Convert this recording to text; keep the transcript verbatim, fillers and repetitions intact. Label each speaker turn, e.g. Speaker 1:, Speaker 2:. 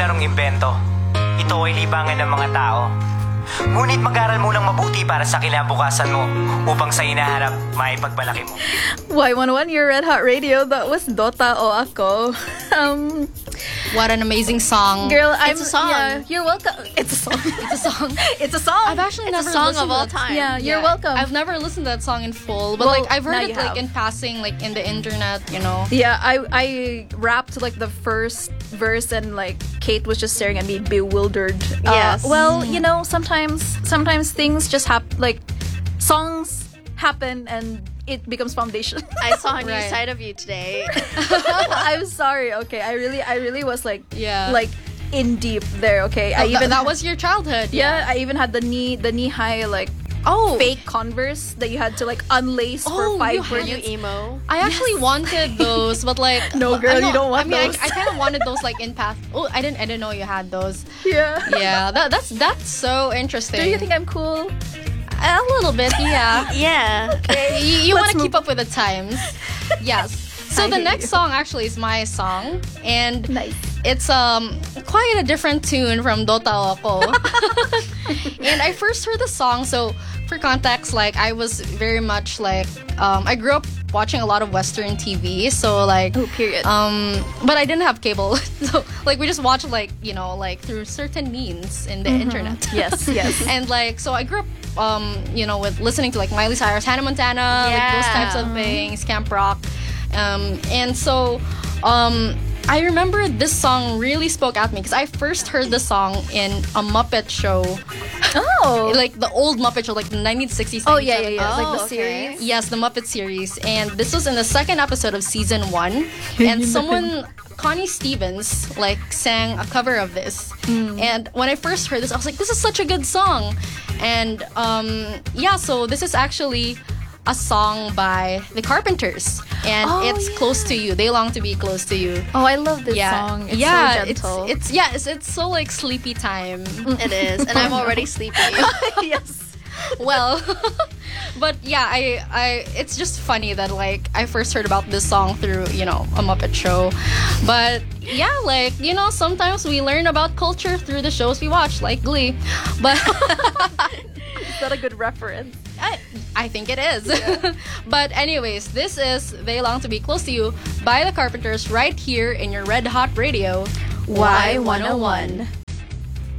Speaker 1: larong imbento. Ito ay libangan ng mga tao. Ngunit mag-aral munang mabuti para sa kinabukasan mo upang sa inaharap maipagmalaki mo.
Speaker 2: Y one oh one, your Red Hot Radio. That was Dota o Ako. Um,
Speaker 3: what an amazing song.
Speaker 2: Girl, I'm,
Speaker 3: it's a song.
Speaker 2: Yeah, you're welcome. It's a song.
Speaker 3: It's a song.
Speaker 2: It's a song.
Speaker 3: I've actually
Speaker 4: it's
Speaker 3: never
Speaker 4: a song
Speaker 3: listened
Speaker 4: of all
Speaker 3: to
Speaker 4: time.
Speaker 2: Yeah, you're yeah. welcome.
Speaker 3: I've never listened to that song in full, but
Speaker 2: well,
Speaker 3: like I've heard it like
Speaker 2: have.
Speaker 3: in passing, like in the internet, you know.
Speaker 2: Yeah, I I rapped like the first verse and like Kate was just staring at me bewildered.
Speaker 4: Yes.
Speaker 2: Uh, well, you know, sometimes sometimes things just happen. Like songs happen and it becomes foundation.
Speaker 4: I saw a new
Speaker 3: Right.
Speaker 4: side of you today.
Speaker 2: I'm sorry. Okay, I really I really was like
Speaker 3: Yeah.
Speaker 2: like in deep there. Okay,
Speaker 3: Oh,
Speaker 2: I even
Speaker 3: that, that was your childhood.
Speaker 2: yeah, I even had the knee the knee high like
Speaker 3: Oh,
Speaker 2: fake Converse that you had to like unlace
Speaker 3: Oh,
Speaker 2: for
Speaker 3: you
Speaker 2: five
Speaker 3: had-
Speaker 4: You
Speaker 2: minutes.
Speaker 4: emo.
Speaker 3: I actually wanted those, but like
Speaker 2: No,
Speaker 3: I
Speaker 2: girl, you
Speaker 3: know-
Speaker 2: don't want
Speaker 3: I mean,
Speaker 2: those.
Speaker 3: I, I kind of wanted those like in path. Oh, I didn't. I didn't know you had those.
Speaker 2: Yeah.
Speaker 3: Yeah, that, that's that's so interesting.
Speaker 2: Do you think I'm cool?
Speaker 3: A little bit? Yeah.
Speaker 4: Yeah.
Speaker 2: Okay.
Speaker 3: you you
Speaker 2: Let's
Speaker 3: want to keep
Speaker 2: move-
Speaker 3: up with the times. Yes. So
Speaker 2: I
Speaker 3: the
Speaker 2: hear
Speaker 3: next
Speaker 2: you.
Speaker 3: song actually is my song, and
Speaker 2: Nice.
Speaker 3: it's um quite a different tune from Dota o Ako. And I first heard the song, so for context, like I was very much like um I grew up watching a lot of Western T V, so like
Speaker 2: Oh, period.
Speaker 3: um but I didn't have cable, so like we just watched like you know like through certain means in the internet.
Speaker 2: Yes, yes.
Speaker 3: And like so I grew up um you know with listening to like Miley Cyrus, Hannah Montana, like those
Speaker 4: Yeah.
Speaker 3: types of things, Camp Rock, um and so um I remember this song really spoke at me because I first heard the song in a Muppet show,
Speaker 2: Oh.
Speaker 3: like the old Muppet show, like the nineteen sixties.
Speaker 2: Oh yeah, yeah, yeah. It's like
Speaker 4: Oh,
Speaker 2: the
Speaker 4: okay.
Speaker 2: series.
Speaker 3: Yes, the Muppet series, and this was in the second episode of season one, and someone, Connie Stevens, like sang a cover of this, and when I first heard this, I was like, "This is such a good song," and um, yeah, so this is actually a song by the Carpenters, and
Speaker 2: Oh,
Speaker 3: it's
Speaker 2: yeah.
Speaker 3: Close to You. They long to be close to you.
Speaker 2: Oh, I love this
Speaker 3: Yeah,
Speaker 2: song. It's
Speaker 3: yeah,
Speaker 2: so gentle.
Speaker 3: it's it's yeah, it's, it's so like sleepy time.
Speaker 4: It is. And I'm already sleepy.
Speaker 2: yes.
Speaker 3: Well, but yeah, I, I, it's just funny that like I first heard about this song through you know a Muppet show, but yeah, like you know sometimes we learn about culture through the shows we watch, like Glee, but
Speaker 2: Is that a good reference?
Speaker 3: I, I think it is. But anyways, this is They Long to Be Close to You by the Carpenters right here in your Red Hot Radio.
Speaker 2: Y one oh one.